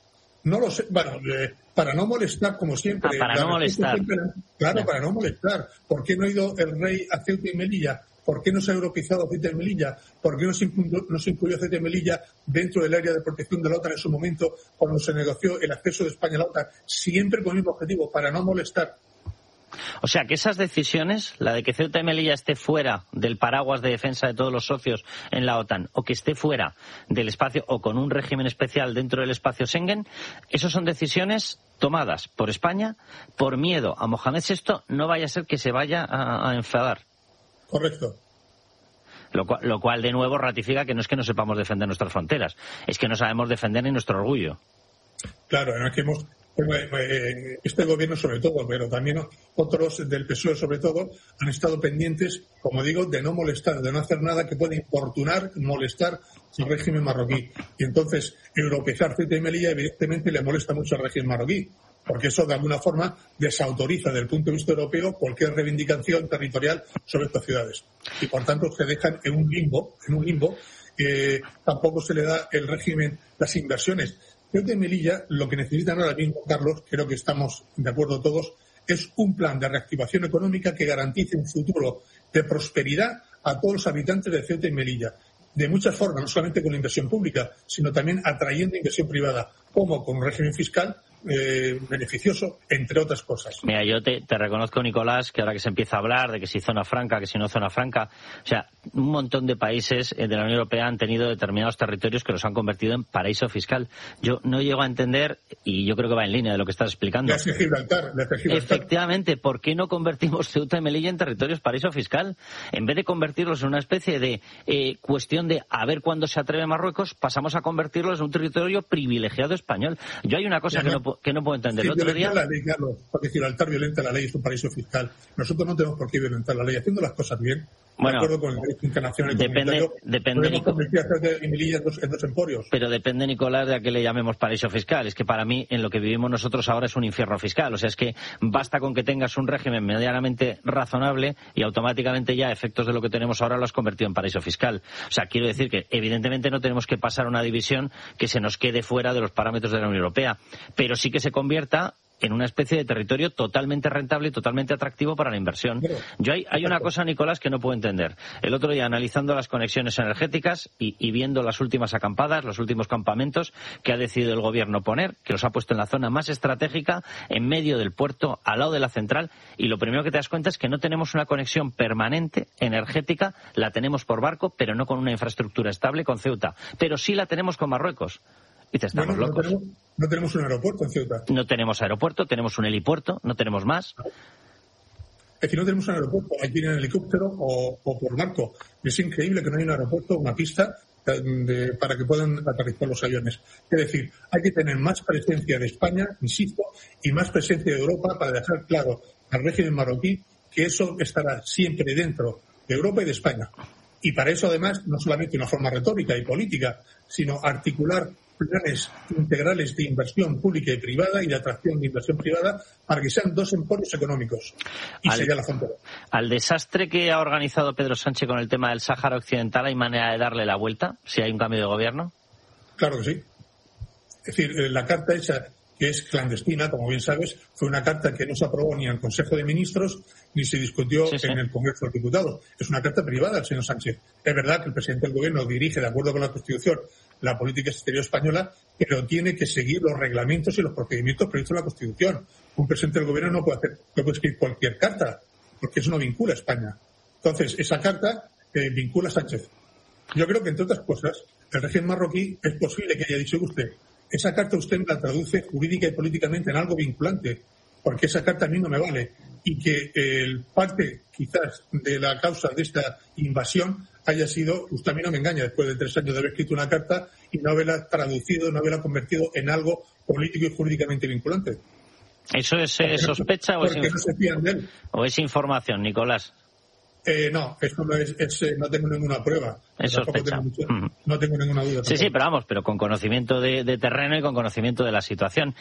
No lo sé, bueno, eh, para no molestar, como siempre. Ah, para no molestar. Siempre, claro, no. para no molestar. ¿Por qué no ha ido el rey a Ceuta y Melilla? ¿Por qué no se ha europeizado Ceuta y Melilla? ¿Por qué no se incluyó, no se incluyó Ceuta y Melilla dentro del área de protección de la OTAN en su momento, cuando se negoció el acceso de España a la OTAN? Siempre con el mismo objetivo, para no molestar. O sea, que esas decisiones, la de que Ceuta y Melilla esté fuera del paraguas de defensa de todos los socios en la OTAN, o que esté fuera del espacio, o con un régimen especial dentro del espacio Schengen, esas son decisiones tomadas por España por miedo a Mohamed sexto, no vaya a ser que se vaya a, a enfadar. Correcto. Lo cual, lo cual, de nuevo, ratifica que no es que no sepamos defender nuestras fronteras, es que no sabemos defender ni nuestro orgullo. Claro, no es que hemos... Este gobierno sobre todo, pero también otros del P S O E sobre todo, han estado pendientes, como digo, de no molestar, de no hacer nada que pueda importunar, molestar al régimen marroquí. Y entonces, europeizar Ceuta y Melilla evidentemente le molesta mucho al régimen marroquí, porque eso de alguna forma desautoriza desde el punto de vista europeo cualquier reivindicación territorial sobre estas ciudades. Y por tanto se dejan en un limbo, en un limbo, eh, tampoco se le da el régimen, las inversiones. Ceuta y Melilla lo que necesitan ahora mismo, Carlos, creo que estamos de acuerdo todos, es un plan de reactivación económica que garantice un futuro de prosperidad a todos los habitantes de Ceuta y Melilla. De muchas formas, no solamente con la inversión pública, sino también atrayendo inversión privada, como con un régimen fiscal eh, beneficioso, entre otras cosas. Mira, yo te, te reconozco, Nicolás, que ahora que se empieza a hablar de que si zona franca, que si no zona franca, o sea, un montón de países de la Unión Europea han tenido determinados territorios que los han convertido en paraíso fiscal. Yo no llego a entender, y yo creo que va en línea de lo que estás explicando. Le hace Gibraltar, le hace Gibraltar. Efectivamente, ¿por qué no convertimos Ceuta y Melilla en territorios paraíso fiscal? En vez de convertirlos en una especie de eh, cuestión de a ver cuándo se atreve Marruecos, pasamos a convertirlos en un territorio privilegiado español. Yo hay una cosa que no, que no puedo entender. Sí, el otro día... la ley, Carlos, porque Gibraltar violenta la ley, es un paraíso fiscal. Nosotros no tenemos por qué violentar la ley, haciendo las cosas bien. Bueno, de acuerdo con el derecho internacional y depende, depende podemos convertir a Ceuta y Melilla en dos, en dos emporios. Pero depende, Nicolás, de a qué le llamemos paraíso fiscal. Es que para mí, en lo que vivimos nosotros ahora es un infierno fiscal. O sea, es que basta con que tengas un régimen medianamente razonable y automáticamente ya, a efectos de lo que tenemos ahora, lo has convertido en paraíso fiscal. O sea, quiero decir que evidentemente no tenemos que pasar a una división que se nos quede fuera de los parámetros de la Unión Europea, pero sí que se convierta en una especie de territorio totalmente rentable y totalmente atractivo para la inversión. Yo hay, hay una cosa, Nicolás, que no puedo entender. El otro día, analizando las conexiones energéticas y, y viendo las últimas acampadas, los últimos campamentos que ha decidido el gobierno poner, que los ha puesto en la zona más estratégica, en medio del puerto, al lado de la central, y lo primero que te das cuenta es que no tenemos una conexión permanente energética, la tenemos por barco, pero no con una infraestructura estable con Ceuta, pero sí la tenemos con Marruecos. Y te estamos bueno, locos. No tenemos, no tenemos un aeropuerto en Ceuta. No tenemos aeropuerto, tenemos un helipuerto, no tenemos más. Es que no tenemos un aeropuerto, hay que ir en helicóptero o, o por barco. Es increíble que no haya un aeropuerto, una pista de, de, para que puedan aterrizar los aviones. Es decir, hay que tener más presencia de España, insisto, y más presencia de Europa para dejar claro al régimen marroquí que eso estará siempre dentro de Europa y de España. Y para eso, además, no solamente una forma retórica y política, sino articular planes integrales de inversión pública y privada y de atracción de inversión privada para que sean dos emporios económicos. Y al, sería la frontera. Al desastre que ha organizado Pedro Sánchez con el tema del Sáhara Occidental, ¿hay manera de darle la vuelta si hay un cambio de gobierno? Claro que sí. Es decir, la carta hecha, que es clandestina, como bien sabes, fue una carta que no se aprobó ni en el Consejo de Ministros ni se discutió sí, sí. en el Congreso de los Diputados. Es una carta privada del señor Sánchez. Es verdad que el presidente del Gobierno dirige, de acuerdo con la Constitución, la política exterior española, pero tiene que seguir los reglamentos y los procedimientos previstos en la Constitución. Un presidente del Gobierno no puede hacer, no puede escribir cualquier carta, porque eso no vincula a España. Entonces, esa carta eh, vincula a Sánchez. Yo creo que, entre otras cosas, el régimen marroquí es posible que haya dicho usted, esa carta usted me la traduce jurídica y políticamente en algo vinculante, porque esa carta a mí no me vale, y que el parte, quizás, de la causa de esta invasión haya sido, usted a mí no me engaña, después de tres años de haber escrito una carta y no haberla traducido, no haberla convertido en algo político y jurídicamente vinculante. ¿Eso es eh, sospecha o es, no se fían de él. o es información, Nicolás? Eh, no, eso no es, es eh, no tengo ninguna prueba. Es sospecha. Tengo mucho, uh-huh. No tengo ninguna duda. Sí, sí, pero vamos, pero con conocimiento de, de terreno y con conocimiento de la situación.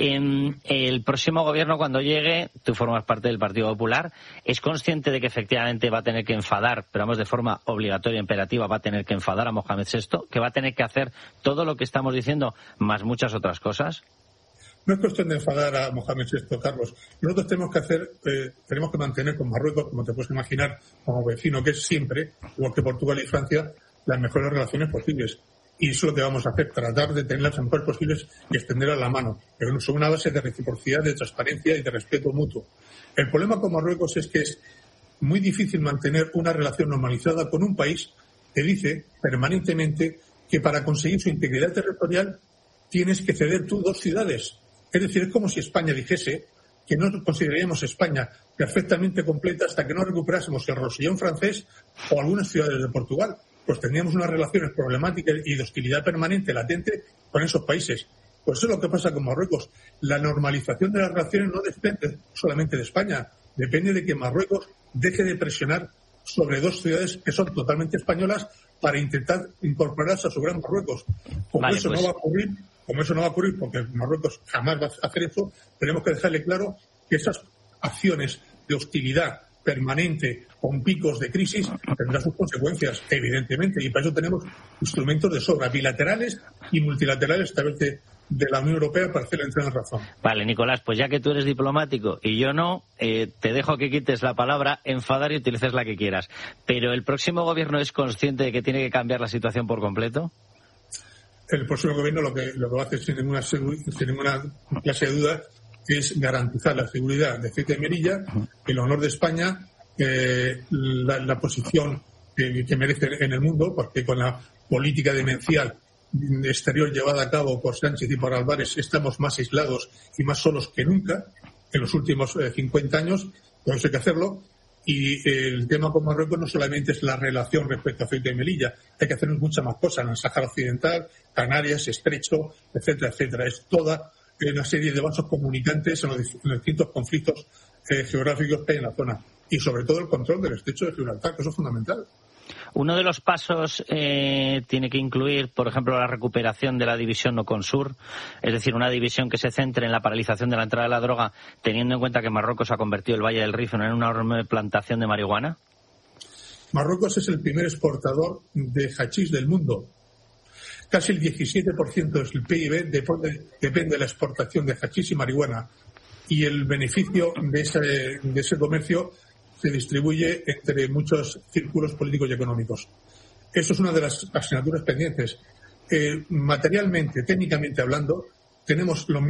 En el próximo gobierno, cuando llegue, tú formas parte del Partido Popular, ¿es consciente de que efectivamente va a tener que enfadar, pero vamos, de forma obligatoria, imperativa, va a tener que enfadar a Mohamed sexto, que va a tener que hacer todo lo que estamos diciendo, más muchas otras cosas? No es cuestión de enfadar a Mohamed sexto, Carlos. Nosotros tenemos que hacer, eh, tenemos que mantener con Marruecos, como te puedes imaginar, como vecino que es siempre, igual que Portugal y Francia, las mejores relaciones posibles. Y eso es lo que vamos a hacer, tratar de tener las mejores posibles y extenderlas la mano. Pero sobre una base de reciprocidad, de transparencia y de respeto mutuo. El problema con Marruecos es que es muy difícil mantener una relación normalizada con un país que dice permanentemente que para conseguir su integridad territorial tienes que ceder tú dos ciudades. Es decir, es como si España dijese que no consideraríamos España perfectamente completa hasta que no recuperásemos el Rosellón francés o algunas ciudades de Portugal. Pues tendríamos unas relaciones problemáticas y de hostilidad permanente, latente, con esos países. Pues eso es lo que pasa con Marruecos. La normalización de las relaciones no depende solamente de España. Depende de que Marruecos deje de presionar sobre dos ciudades que son totalmente españolas para intentar incorporarse a su gran Marruecos. Como vale, eso pues... no va a ocurrir... Como eso no va a ocurrir, porque Marruecos jamás va a hacer eso, tenemos que dejarle claro que esas acciones de hostilidad permanente con picos de crisis tendrán sus consecuencias, evidentemente, y para eso tenemos instrumentos de sobra, bilaterales y multilaterales, a través de, de la Unión Europea, para hacer la entrada en razón. Vale, Nicolás, pues ya que tú eres diplomático y yo no, eh, te dejo que quites la palabra enfadar y utilices la que quieras. ¿Pero el próximo gobierno es consciente de que tiene que cambiar la situación por completo? el próximo gobierno lo que lo que va a hacer sin ninguna, sin ninguna clase de duda es garantizar la seguridad de Ceuta y Melilla, el honor de España, eh, la, la posición que, que merece en el mundo, porque con la política demencial exterior llevada a cabo por Sánchez y por Álvarez estamos más aislados y más solos que nunca en los últimos eh, cincuenta años, por eso hay que hacerlo. Y el tema con Marruecos no solamente es la relación respecto a Ceuta y Melilla, hay que hacer muchas más cosas en el Sáhara Occidental, Canarias, Estrecho, etcétera, etcétera. Es toda una serie de vasos comunicantes en los, en los distintos conflictos eh, geográficos que hay en la zona. Y sobre todo el control del Estrecho de Gibraltar, que eso es fundamental. Uno de los pasos eh, tiene que incluir, por ejemplo, la recuperación de la división Noconsur, es decir, una división que se centre en la paralización de la entrada de la droga, teniendo en cuenta que Marruecos ha convertido el Valle del Rif en una enorme plantación de marihuana. Marruecos es el primer exportador de hachís del mundo. Casi el diecisiete por ciento del P I B depende, depende de la exportación de hachís y marihuana. Y el beneficio de ese, de ese comercio se distribuye entre muchos círculos políticos y económicos. Eso es una de las asignaturas pendientes. Eh, materialmente, técnicamente hablando, tenemos los